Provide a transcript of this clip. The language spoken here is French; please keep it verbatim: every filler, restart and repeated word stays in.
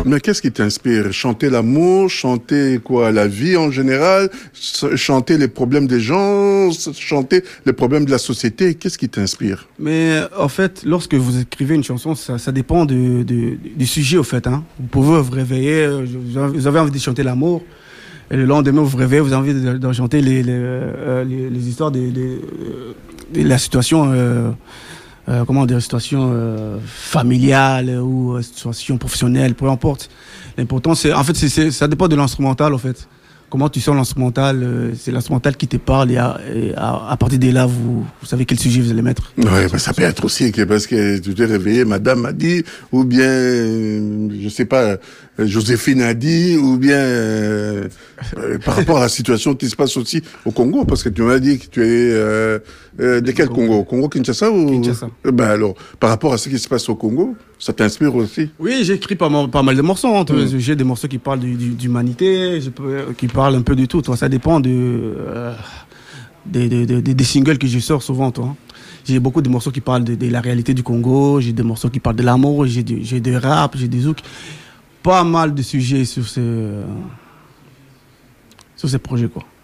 Mais qu'est-ce qui t'inspire? Chanter l'amour, chanter quoi, la vie en général, chanter les problèmes des gens, chanter les problèmes de la société. Qu'est-ce qui t'inspire? Mais en fait, lorsque vous écrivez une chanson, ça, ça dépend de, de, du sujet, au fait. Hein. Vous pouvez vous réveiller, vous avez envie de chanter l'amour, et le lendemain, vous vous réveillez, vous avez envie de, de chanter les, les, euh, les, les histoires de, de, de la situation... Euh, Euh, comment dire, situation euh, familiale ou euh, situation professionnelle, peu importe. L'important, c'est, en fait, c'est, c'est, ça dépend de l'instrumental, en fait. Comment tu sens l'instrumental, euh, c'est l'instrumental qui te parle et à, et à, à partir de là, vous, vous savez quel sujet vous allez mettre. Oui, bah, ça peut être aussi que parce que tu t'es réveillé, madame m'a dit, ou bien, euh, je sais pas, Joséphine a dit, ou bien euh, euh, par rapport à la situation qui se passe aussi au Congo, parce que tu m'as dit que tu es euh, euh, de quel Congo? Congo Kinshasa ou Kinshasa. Ben alors, par rapport à ce qui se passe au Congo, ça t'inspire aussi? Oui, j'écris pas mal, pas mal de morceaux. Hein. Mmh. J'ai des morceaux qui parlent du, du, d'humanité, je peux, qui parlent un peu de tout. Toi. Ça dépend de, euh, des, des, des, des singles que je sors souvent. Toi. J'ai beaucoup de morceaux qui parlent de, de la réalité du Congo, j'ai des morceaux qui parlent de l'amour, j'ai du, j'ai des rap, j'ai des zouk. Pas mal de sujets sur ce, sur ces projets, quoi.